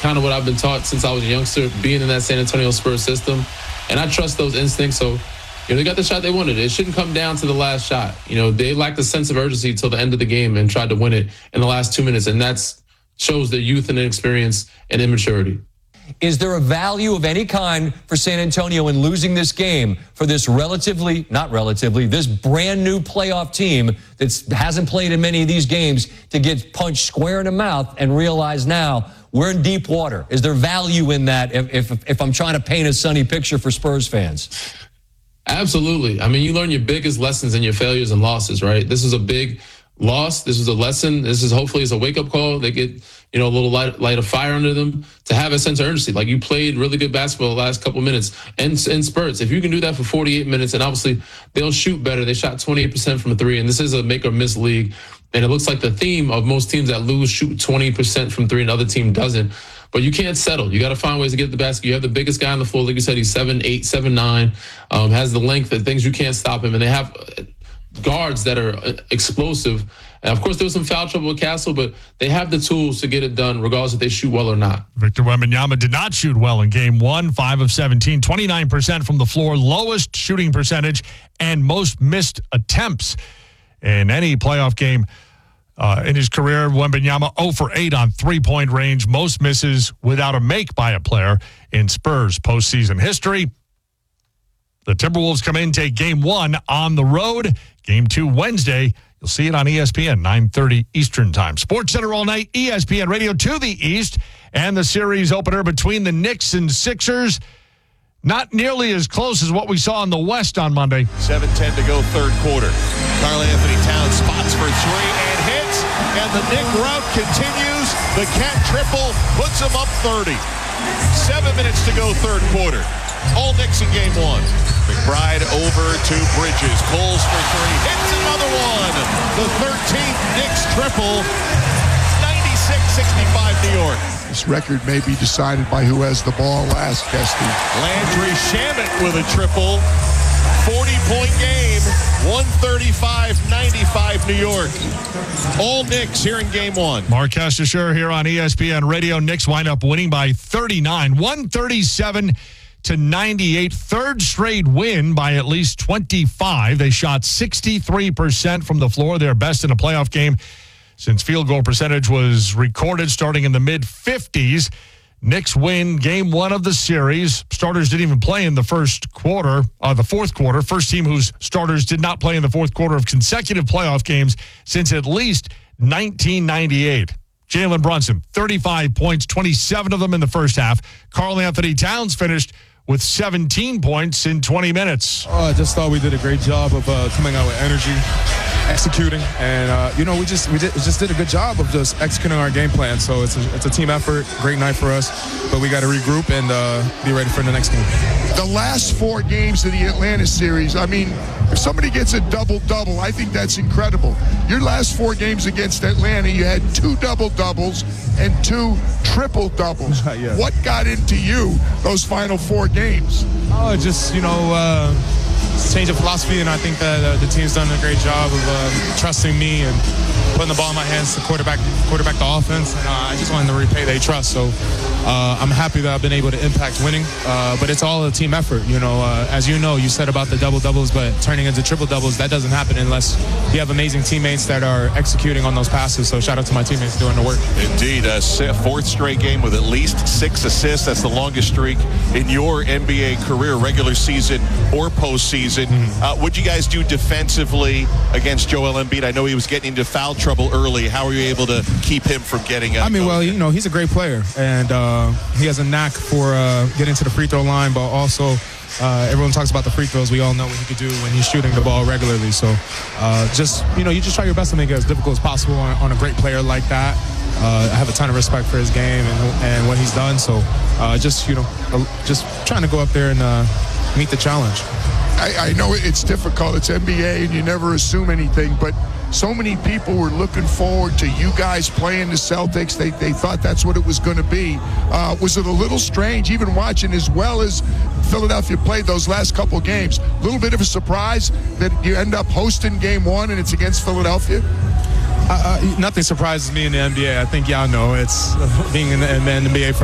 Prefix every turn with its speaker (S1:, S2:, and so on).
S1: kind of what I've been taught since I was a youngster, being in that San Antonio Spurs system. And I trust those instincts. So, they got the shot they wanted. It shouldn't come down to the last shot. They lacked a sense of urgency till the end of the game and tried to win it in the last 2 minutes. And that shows their youth and inexperience and immaturity.
S2: Is there a value of any kind for San Antonio in losing this game for this this brand new playoff team that hasn't played in many of these games to get punched square in the mouth and realize now we're in deep water? Is there value in that if I'm trying to paint a sunny picture for Spurs fans?
S1: Absolutely. I mean, you learn your biggest lessons in your failures and losses, right? This is a big loss. This is a lesson. This is hopefully a wake-up call. They get, a little light of fire under them to have a sense of urgency. Like, you played really good basketball the last couple minutes and in spurts. If you can do that for 48 minutes, and obviously they'll shoot better. They shot 28% from three, and this is a make or miss league. And it looks like the theme of most teams that lose shoot 20% from three, and the other team doesn't. But you can't settle. You got to find ways to get the basket. You have the biggest guy on the floor. Like you said, he's 7'8", 7'9", has the length and things you can't stop him. And they have guards that are explosive. And of course, there was some foul trouble with Castle, but they have the tools to get it done, regardless if they shoot well or not.
S3: Victor Wembanyama did not shoot well in Game 1, 5 of 17, 29% from the floor, lowest shooting percentage, and most missed attempts in any playoff game. In his career, Wembanyama 0 for 8 on three-point range, most misses without a make by a player in Spurs postseason history. The Timberwolves come in, take Game 1 on the road. Game 2 Wednesday. You'll see it on ESPN, 9:30 Eastern Time. SportsCenter all night, ESPN Radio to the East, and the series opener between the Knicks and Sixers. Not nearly as close as what we saw in the West on Monday.
S4: 7:10 to go, third quarter. Karl-Anthony Towns spots for three and hits, and the Knick rout continues. The Cat triple puts him up 30. 7 minutes to go, third quarter. All Knicks in Game 1. McBride over to Bridges. Coles for three. Hits another one. The 13th Knicks triple. 96-65 New York.
S5: This record may be decided by who has the ball last, Kesty.
S4: Landry Shamet with a triple. 40-point game. 135-95 New York. All Knicks here in Game 1.
S3: Mark Castor here on ESPN Radio. Knicks wind up winning by 39. 137-98. Third straight win by at least 25. They shot 63% from the floor, their best in a playoff game since field goal percentage was recorded starting in the mid-50s. Knicks win Game 1 of the series. Starters didn't even play in the fourth quarter. First team whose starters did not play in the fourth quarter of consecutive playoff games since at least 1998. Jalen Brunson, 35 points, 27 of them in the first half. Karl-Anthony Towns finished with 17 points in 20 minutes.
S6: I just thought we did a great job of coming out with energy, executing, and we just did a good job of just executing our game plan. So it's a team effort, great night for us, but we got to regroup and be ready for the next game.
S5: The last 4 games of the Atlanta series, I mean, if somebody gets a double-double, I think that's incredible. Your last 4 games against Atlanta, you had 2 double-doubles and 2 triple-doubles.
S6: Yeah.
S5: What got into you those final 4 games?
S6: Oh, just, change of philosophy, and I think that the team's done a great job of trusting me and putting the ball in my hands to quarterback the offense, and I just wanted to repay their trust. So I'm happy that I've been able to impact winning, but it's all a team effort. As you said about the double-doubles, but turning into triple-doubles, that doesn't happen unless you have amazing teammates that are executing on those passes. So shout out to my teammates doing the work.
S4: Indeed, a 4th straight game with at least 6 assists. That's the longest streak in your NBA career, regular season or postseason. What'd you guys do defensively against Joel Embiid? I know he was getting into foul trouble early. How were you able to keep him from getting out?
S6: I mean, well, he's a great player, and he has a knack for getting to the free throw line, but also everyone talks about the free throws. We all know what he could do when he's shooting the ball regularly. So you just try your best to make it as difficult as possible on a great player like that. I have a ton of respect for his game and what he's done. So just trying to go up there and meet the challenge.
S5: I know it's difficult. It's NBA, and you never assume anything, but so many people were looking forward to you guys playing the Celtics. They thought that's what it was going to be. Was it a little strange, even watching as well as Philadelphia played those last couple games? A little bit of a surprise that you end up hosting Game 1 and it's against Philadelphia?
S6: Nothing surprises me in the NBA. I think y'all know it's being in the NBA for